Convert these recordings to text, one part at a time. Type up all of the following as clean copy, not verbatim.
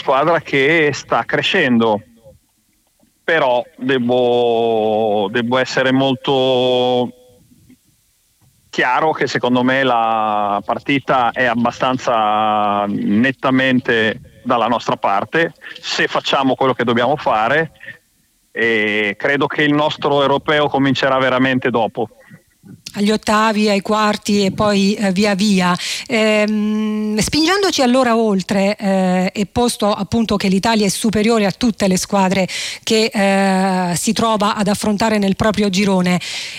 squadra che sta crescendo, però devo essere molto chiaro che secondo me la partita è abbastanza nettamente dalla nostra parte se facciamo quello che dobbiamo fare, e credo che il nostro europeo comincerà veramente dopo, agli ottavi, ai quarti e poi via via. Spingendoci allora oltre, e posto appunto che l'Italia è superiore a tutte le squadre che si trova ad affrontare nel proprio girone,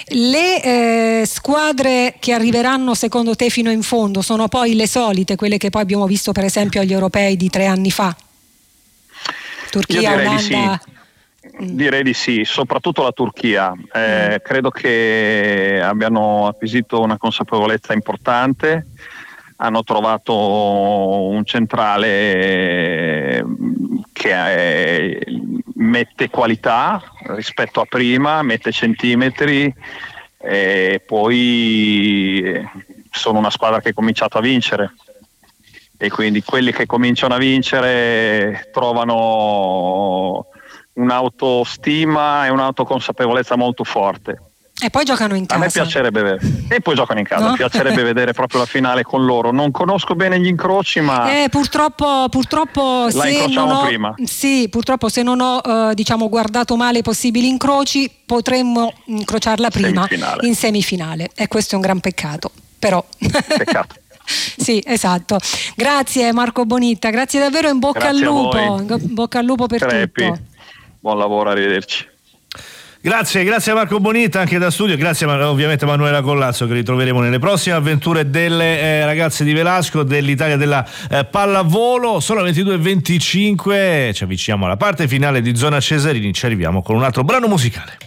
le squadre che arriveranno secondo te fino in fondo sono poi le solite, quelle che poi abbiamo visto per esempio agli europei di 3 anni fa? Turchia, Olanda? Direi di sì, soprattutto la Turchia. Credo che abbiano acquisito una consapevolezza importante, hanno trovato un centrale che mette qualità rispetto a prima, mette centimetri, e poi sono una squadra che ha cominciato a vincere, e quindi quelli che cominciano a vincere trovano un'autostima e un'autoconsapevolezza molto forte. E poi giocano in casa. A me piacerebbe vedere. E poi giocano in casa, no? Mi piacerebbe vedere proprio la finale con loro. Non conosco bene gli incroci, ma purtroppo la se incrociamo non ho, prima. Sì, purtroppo se non ho guardato male i possibili incroci, potremmo incrociarla prima in semifinale. E questo è un gran peccato. Però peccato. Sì, esatto. Grazie Marco Bonitta, grazie davvero, in bocca al lupo. In bocca al lupo per tutto. Buon lavoro, arrivederci. Grazie a Marco Bonitta anche da studio, grazie ovviamente a Manuela Collazzo, che ritroveremo nelle prossime avventure delle ragazze di Velasco, dell'Italia della pallavolo. Sono le 22:25, ci avviciniamo alla parte finale di Zona Cesarini, ci arriviamo con un altro brano musicale.